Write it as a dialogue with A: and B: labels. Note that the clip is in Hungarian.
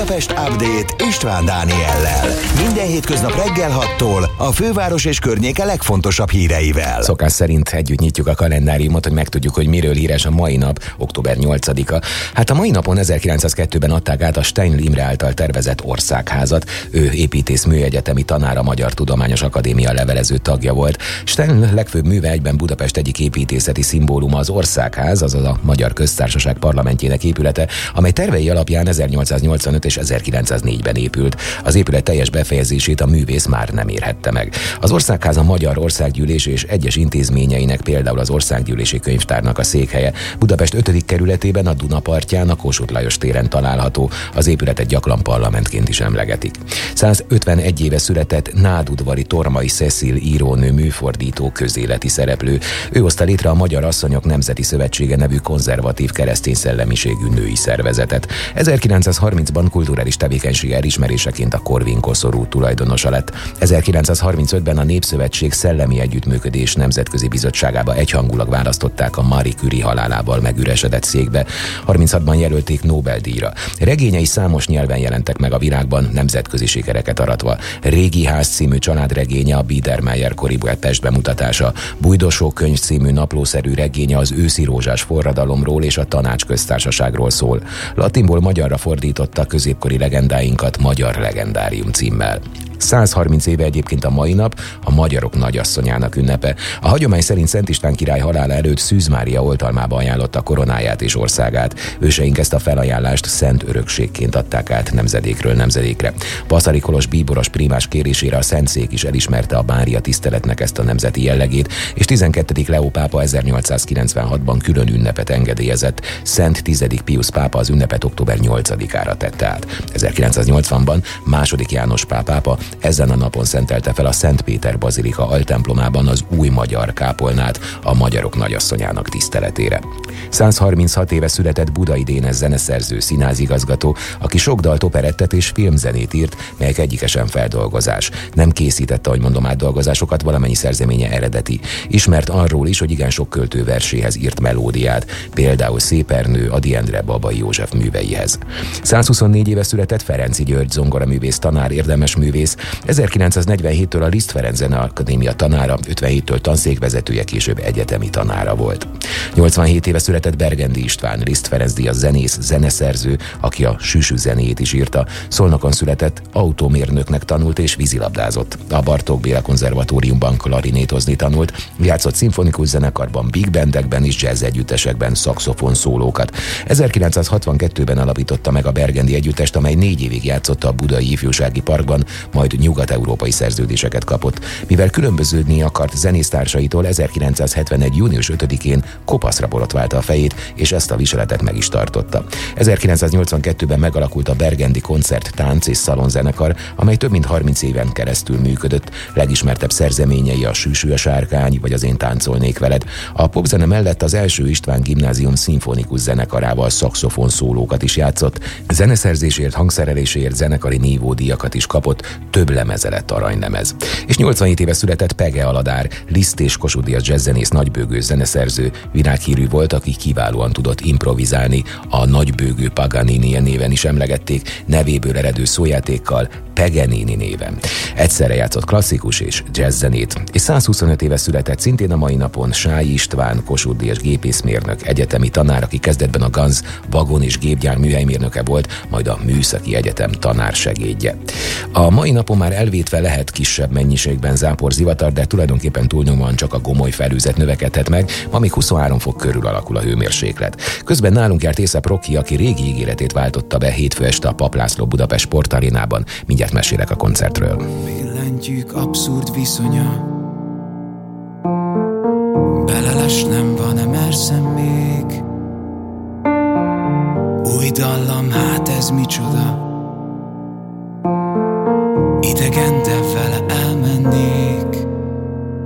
A: Budapest Update István Dániellel. Minden hétköznap reggel 6-tól a főváros és környéke legfontosabb híreivel.
B: Szokás szerint együtt nyitjuk a kalendáriumot, hogy megtudjuk, hogy miről híres a mai nap, október 8-a. Hát a mai napon 1902-ben adták át a Stein Imre által tervezett országházat. Ő építész műegyetemi tanár, a Magyar Tudományos Akadémia levelező tagja volt. Stein legfőbb műve egyben Budapest egyik építészeti szimbóluma az országház, azaz a Magyar Köztársaság parlamentjének épülete, amely tervei alapján 1885 és 1904-ben épült. Az épület teljes befejezését a művész már nem érhette meg. Az országház a Magyar Országgyűlés és egyes intézményeinek, például az Országgyűlési Könyvtárnak a székhelye. Budapest 5. kerületében, a Duna partján, a Kossuth Lajos téren található. Az épületet gyakran parlamentként is emlegetik. 151 éve született nádudvari Tormai Cecil írónő, műfordító, közéleti szereplő. Ő hozta létre a Magyar Asszonyok Nemzeti Szövetsége nevű konzervatív keresztény szellemiségű női szervezetet. 1930-ban kulturális tevékenység elismeréseként a Korvin koszorú tulajdonosa lett. 1935-ben a Népszövetség Szellemi Együttműködés Nemzetközi Bizottságába egyhangulag választották a Marie Curie halálával megüresedett székbe. 36-ban jelölték Nobel-díjra. Regényei számos nyelven jelentek meg a világban, nemzetközi sikereket aratva. Régi ház című családregénye a Biedermeier kori Budapest bemutatása. Bújdosó könyv című naplószerű regénye az őszi rózsás forradalomról és a Tanácsköztársaságról szól. Latinból magyarra fordította középkori legendáinkat Magyar Legendárium címmel. 130 éve egyébként a mai nap a magyarok nagyasszonyának ünnepe. A hagyomány szerint Szent István király halála előtt Szűz Mária oltalmába ajánlotta koronáját és országát. Őseink ezt a felajánlást szent örökségként adták át nemzedékről nemzedékre. Vasari Kolos bíboros prímás kérésére a Szentszék is elismerte a Mária tiszteletnek ezt a nemzeti jellegét, és 12. Leó pápa 1896-ban külön ünnepet engedélyezett. Szent 10. Piusz pápa az ünnepet október 8-ára tette át. 1980-ban II. János Pál pápa ezen a napon szentelte fel a Szent Péter bazilika altemplomában az új magyar kápolnát a magyarok nagyasszonyának tiszteletére. 136 éve született Budai Dénes zeneszerző, színházigazgató, aki sok dalt, operettet és filmzenét írt, melyek egyike sem feldolgozás. Nem készítette, ahogy mondom, átdolgozásokat, valamennyi szerzeménye eredeti. Ismert arról is, hogy igen sok költő verséhez írt melódiát, például Szépernő, Ady Endre, Babai József műveihez. 124 éve született Ferenczy György zongoraművész, tanár, érdemes művész. 1947-től a Liszt Ferenc Zeneakadémia tanára, 57-től tanszékvezetője, később egyetemi tanára volt. 87 éve született Bergendi István, Liszt Ferenc díjas zenész, zeneszerző, aki a Süsű zenéjét is írta. Szolnokon született, autómérnöknek tanult és vízilabdázott. A Bartók Béla Konzervatóriumban klarinétozni tanult, játszott szimfonikus zenekarban, big bandekben és jazz együttesekben szaxofon szólókat. 1962-ben alapította meg a Bergendi Együttest, amely 4 évig játszotta a Budai Ifjúsági Parkban, majd nyugat-európai szerződéseket kapott. Mivel különböződni akart zenésztársaitól, 1971. június 5-én kopaszra borotválta a fejét, és ezt a viseletet meg is tartotta. 1982-ben megalakult a Bergendi Koncert, Tánc és Szalonzenekar, amely több mint 30 éven keresztül működött. Legismertebb szerzeményei a Sűsű a sárkány vagy az Én táncolnék veled. A popzene mellett az első István Gimnázium szimfonikus zenekarával szaxofon szólókat is játszott. Zeneszerzésért, hangszerelésért zenekari nívódíjakat is kapott, több lemeze lett aranylemez. És 87 éve született Pege Aladár, Liszt és Kossuth Díjas jazzzenész, nagybőgő zeneszerző. Világhírű volt, aki kiválóan tudott improvizálni. A nagybőgő Paganini néven is emlegették, nevéből eredő szójátékkal, Paganini néven. Egyszerre játszott klasszikus és jazzzenét, és 125 éve született szintén a mai napon Sályi István, Kossuth Díjas gépészmérnök, egyetemi tanár, aki kezdetben a Ganz vagon- és gépgyár műhelymérnöke volt, majd a Műszaki Egyetem tanársegédje. A mai napon már elvétve lehet kisebb mennyiségben záporzivatar, de tulajdonképpen túlnyomóan csak a gomoly felhőzet növekedhet meg, ma még 23 fok körül alakul a hőmérséklet. Közben nálunk járt Észap Rocky, aki régi ígéretét váltotta be hétfő este a Papp László Budapest Sportarénában. Mindjárt mesélek a koncertről.
C: Billentyűk abszurd viszonya, belelesnem, van-e merszem még? Új dallam, hát ez micsoda?